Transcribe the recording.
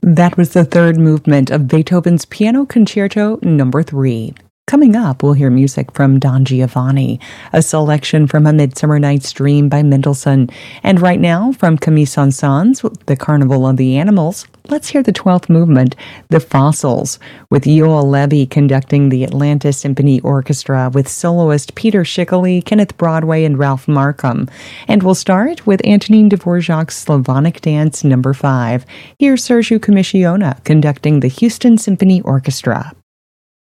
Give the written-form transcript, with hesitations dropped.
That was the third movement of Beethoven's Piano Concerto No. 3. Coming up, we'll hear music from Don Giovanni, a selection from A Midsummer Night's Dream by Mendelssohn. And right now, from Camille Saint-Saëns, The Carnival of the Animals, let's hear the 12th movement, The Fossils, with Yoel Levy conducting the Atlanta Symphony Orchestra with soloist Peter Schickele, Kenneth Broadway, and Ralph Markham. And we'll start with Antonin Dvorak's Slavonic Dance No. 5. Here's Sergiu Commissiona conducting the Houston Symphony Orchestra.